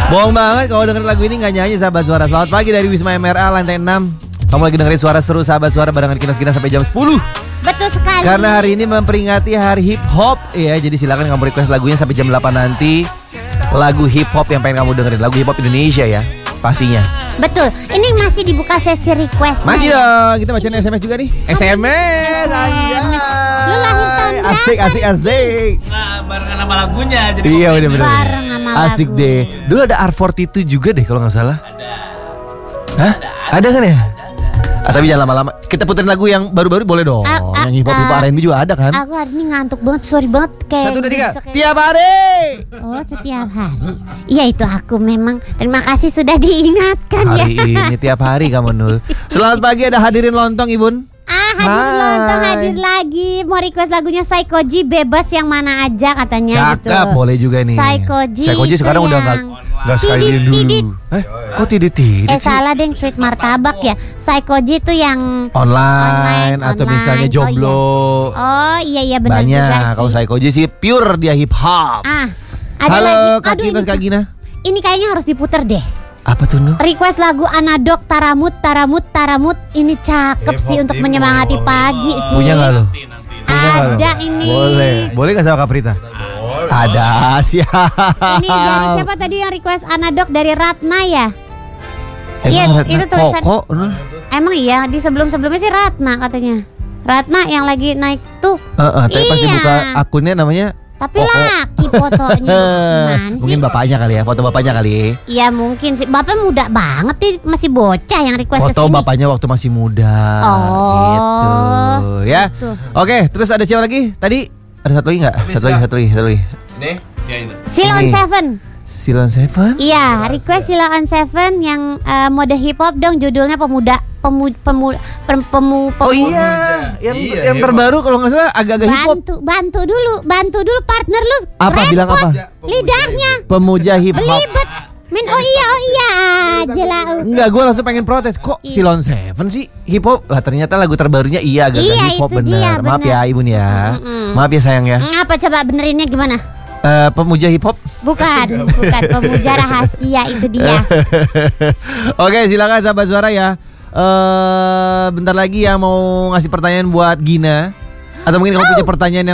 Bohong banget kalau dengerin lagu ini gak nyanyi sahabat suara. Selamat pagi dari Wisma MRA lantai 6. Kamu lagi dengerin suara seru sahabat suara barengan Kinos-Kinos sampai jam 10. Betul sekali. Karena hari ini memperingati hari hip hop ya, jadi silakan kamu request lagunya sampai jam 8 nanti. Lagu hip hop yang pengen kamu dengerin, lagu hip hop Indonesia ya, pastinya. Betul. Ini masih dibuka sesi request. Masih dong, kita bacain SMS juga nih. SMS. Lu lahir tahun berapa? Asik. Nggak barengan sama lagunya. Jadi Iya bener-bener. Bareng sama lagu. Asik deh. Dulu ada R42 juga deh kalau nggak salah. Ada. Hah? Ada kan ya? Tapi jangan lama-lama. Kita puterin lagu yang baru-baru boleh dong. Yang hip hop R&B juga ada kan? Aku hari ini ngantuk banget, sorry banget. Kayak 1, 2, 3. Tiap hari. Oh, setiap hari. Iya itu aku memang. Terima kasih sudah diingatkan ya. Hari ini tiap hari kamu Nul. Selamat pagi, ada hadirin lontong Ibun. Hadir lontong, hadir lagi. Mau request lagunya Saikoji, bebas yang mana aja katanya. Cakep, gitu. boleh juga nih. Saikoji sekarang udah nggak sekali dulu. Kok tidit? Salah deh, Sweet Martabak ya. Saikoji itu yang online atau misalnya jomblo. Oh iya benar juga banyak. sih. Kalau Saikoji sih pure dia hip hop. Ada Halo lagi. Kak Gina. Ini kayaknya harus diputer deh. Apa tuh Nul? Request lagu Anadok Taramut. Ini cakep sih untuk menyemangati pagi sih. Punya nggak lo? Ada ini. Boleh nggak sama Kaprita? Ada siap. Ini dari siapa tadi yang request Anadok dari Ratna ya? Iya, Ratna itu tulisan. Koko, Emang iya di sebelumnya sih Ratna katanya. Ratna yang lagi naik tuh. Tapi pasti buka akunnya namanya. Tapi laki fotonya. Gimana sih? Mungkin bapaknya kali ya, foto bapaknya kali. Iya mungkin sih. Bapak muda banget nih, masih bocah yang request kesini. Foto bapaknya waktu masih muda. Gitu ya. Gitu. Oke, terus ada siapa lagi? Tadi ada satu lagi nggak? Satu lagi. Ini? Ya ini. Silon Seven. Silon Seven? Iya, request Silon Seven yang mode hip hop dong, judulnya pemuda. Oh iya, yang terbaru kalau nggak salah agak-agak hip hop. Bantu dulu partner lu. Apa repot. bilang apa? Lidahnya. Pemuja hip hop. Belibet. Oh iya aja lah. Enggak, gue langsung pengen protes. Kok Silon Seven sih hip hop? Lah ternyata lagu terbarunya agak hip hop bener. Maaf ya Ibun ya. Maaf ya sayang ya. Apa coba benerinnya gimana? Pemuja hip hop? Bukan pemuja rahasia itu dia. Oke, silakan sahabat suara ya. Bentar lagi yang mau ngasih pertanyaan buat Gina, atau mungkin kamu punya pertanyaan yang